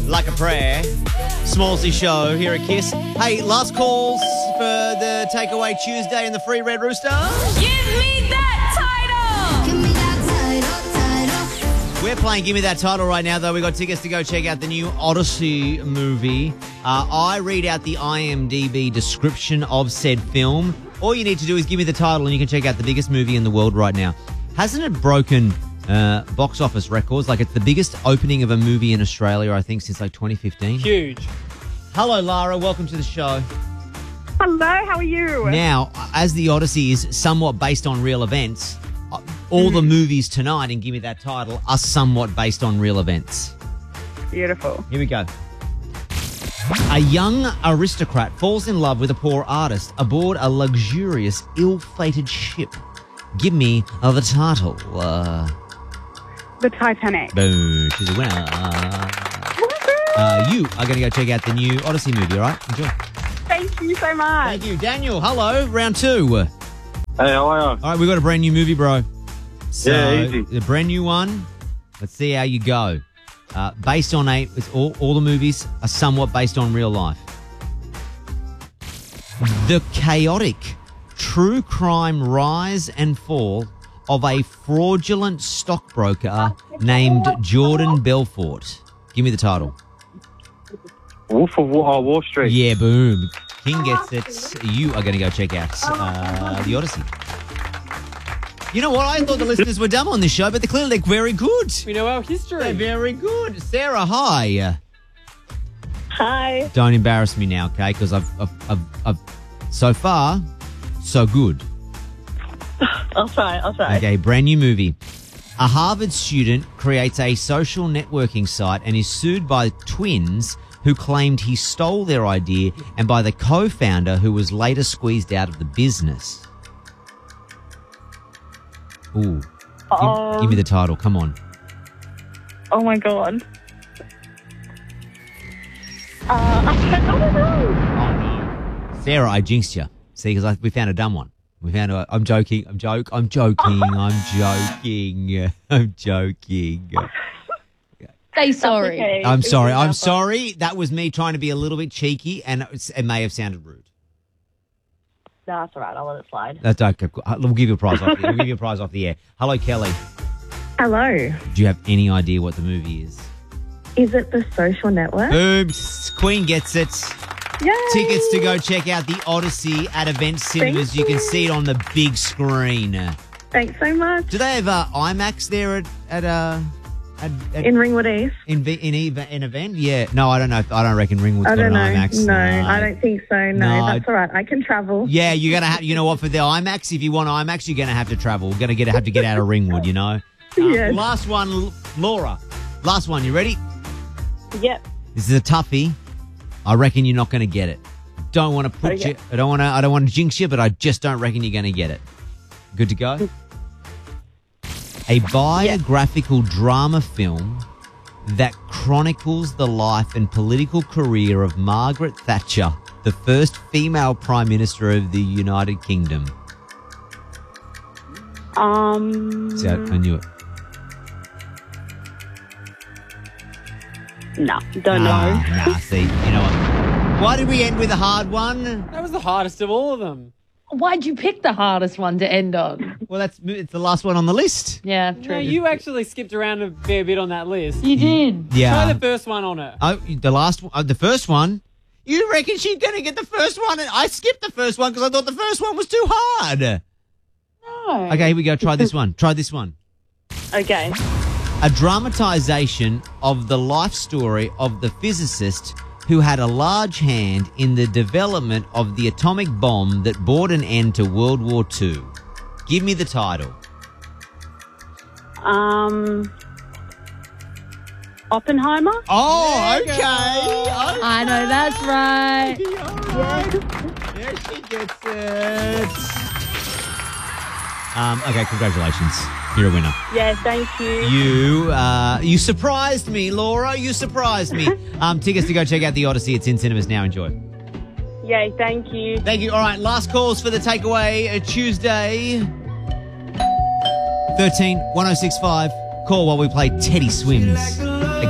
Like a Prayer. Smallsy Show here at Kiss. Hey, last calls for the Takeaway Tuesday in the Free Red Rooster. Give me that title! Give me that title. We're playing Give Me That Title right now, though. We've got tickets to go check out the new Odyssey movie. I read out the IMDb description of said film. All you need to do is give me the title and you can check out the biggest movie in the world right now. Hasn't it broken box office records? Like, it's the biggest opening of a movie in Australia, I think, since like 2015. Huge. Hello, Lara. Welcome to the show. Hello, how are you? Now, as the Odyssey is somewhat based on real events, all the movies tonight in Give Me That Title are somewhat based on real events. Beautiful. Here we go. A young aristocrat falls in love with a poor artist aboard a luxurious, ill-fated ship. Give me the title. The Titanic. Boom. She's a winner. You are going to go check out the new Odyssey movie, all right? Enjoy. Thank you so much. Thank you. Daniel, hello. Round 2. Hey, how are you? All right, we've got a brand new movie, bro. So, yeah, easy. A brand new one. Let's see how you go. Based on it's all the movies are somewhat based on real life. The chaotic true crime rise and fall of a fraudulent stockbroker named Jordan Belfort. Give me the title. Wolf of Wall Street. Yeah, boom. King gets it. You are going to go check out the Odyssey. You know what? I thought the listeners were dumb on this show, but they're clearly very good. We know our history. They're very good. Sarah, hi. Hi. Don't embarrass me now, okay? Because I've so far, so good. I'll try. Okay, brand new movie. A Harvard student creates a social networking site and is sued by twins who claimed he stole their idea and by the co-founder who was later squeezed out of the business. Ooh. Give me the title. Come on. Oh, my God. I don't know. Oh, no. Sarah, I jinxed you. See, because we found a dumb one. We found a... I'm joking. I'm joking. Say sorry. Okay. I'm sorry. That was me trying to be a little bit cheeky and it may have sounded rude. No, that's all right. I'll let it slide. That's okay. We'll give you a prize off the air. Hello, Kelly. Hello. Do you have any idea what the movie is? Is it The Social Network? Oops. Queen gets it. Yay! Tickets to go check out the Odyssey at Event Cinemas. Thank You can you. see it on the big screen. Thanks so much. Do they have IMAX there at In Ringwood East? in event? Yeah. No, I don't know. I don't reckon Ringwood's I got don't an know. IMAX. No, I don't think so. No, that's all right. I can travel. Yeah, you're gonna have. You know what? For the IMAX, if you want IMAX, you're gonna have to travel. We're gonna have to get out of Ringwood. You know. Yes. Last one, Laura. Last one. You ready? Yep. This is a toughie. I reckon you're not gonna get it. Don't want to put you. I don't want to jinx you, but I just don't reckon you're gonna get it. Good to go. A biographical drama film that chronicles the life and political career of Margaret Thatcher, the first female Prime Minister of the United Kingdom. See, I knew it. No, don't know. Nah, see, you know what? Why did we end with a hard one? That was the hardest of all of them. Why'd you pick the hardest one to end on? Well, it's the last one on the list. Yeah, true. No, you actually skipped around a fair bit on that list. You did. Yeah. Try the first one on it. Oh, the first one. You reckon she's going to get the first one? And I skipped the first one because I thought the first one was too hard. No. Okay, here we go. Try this one. Okay. A dramatisation of the life story of the physicist who had a large hand in the development of the atomic bomb that brought an end to World War II. Give me the title. Oppenheimer? Oh, okay. I know that's right. There she gets it. Okay, congratulations. You're a winner. Yeah, thank you. You surprised me, Laura. You surprised me. Tickets to go check out the Odyssey. It's in cinemas now. Enjoy. Yay, thank you. Thank you. All right, last calls for the takeaway Tuesday. 13 1065. Call while we play Teddy Swims.